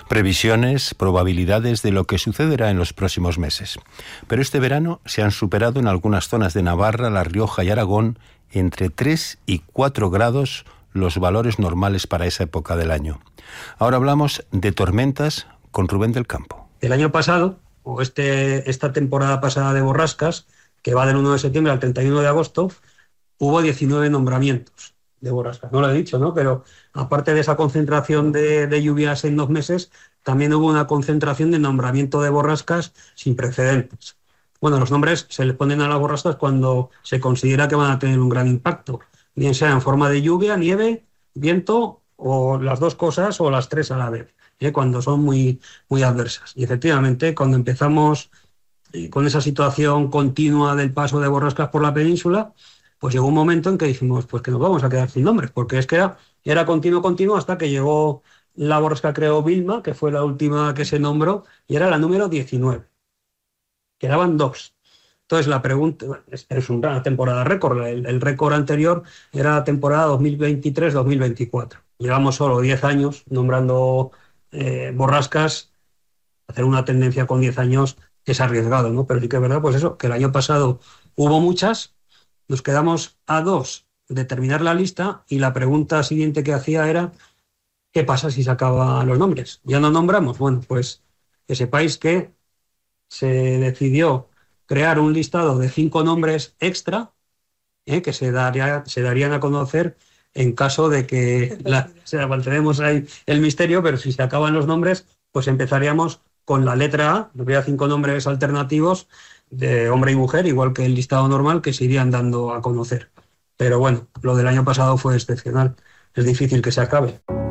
Previsiones, probabilidades de lo que sucederá en los próximos meses. Pero este verano se han superado en algunas zonas de Navarra, La Rioja y Aragón entre 3 y 4 grados los valores normales para esa época del año. Ahora hablamos de tormentas con Rubén del Campo. El año pasado, o esta temporada pasada de borrascas, que va del 1 de septiembre al 31 de agosto, hubo 19 nombramientos de borrascas. No lo he dicho, ¿no? Pero aparte de esa concentración de lluvias en 2 meses, también hubo una concentración de nombramiento de borrascas sin precedentes. Bueno, los nombres se les ponen a las borrascas cuando se considera que van a tener un gran impacto, bien sea en forma de lluvia, nieve, viento o las dos cosas o las tres a la vez, cuando son muy, muy adversas. Y efectivamente, cuando empezamos con esa situación continua del paso de borrascas por la península, pues llegó un momento en que dijimos, pues que nos vamos a quedar sin nombres, porque es que era continuo hasta que llegó la borrasca, creo, Vilma, que fue la última que se nombró, y era la número 19. Quedaban 2. Entonces la pregunta, es una temporada récord, el récord anterior era la temporada 2023-2024. Llevamos solo 10 años nombrando borrascas. Hacer una tendencia con 10 años es arriesgado, ¿no? Pero sí que es verdad, pues eso, que el año pasado hubo muchas. Nos quedamos a 2 de terminar la lista y la pregunta siguiente que hacía era ¿qué pasa si se acaban los nombres? ¿Ya no nombramos? Bueno, pues que sepáis que se decidió crear un listado de 5 nombres extra que se darían a conocer en caso de que mantenemos ahí el misterio, pero si se acaban los nombres, pues empezaríamos con la letra A. Habría 5 nombres alternativos de hombre y mujer, igual que el listado normal, que se irían dando a conocer. Pero bueno, lo del año pasado fue excepcional. Es difícil que se acabe.